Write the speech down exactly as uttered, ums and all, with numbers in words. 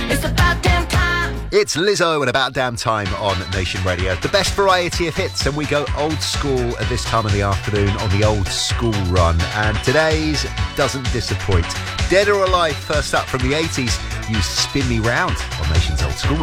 It's about damn time. It's Lizzo and About Damn Time on Nation Radio. The best variety of hits, and we go old school at this time of the afternoon on the old school run. And today's doesn't disappoint. Dead or Alive, first up from the eighties, used Spin Me Round on Nation's Old School Run.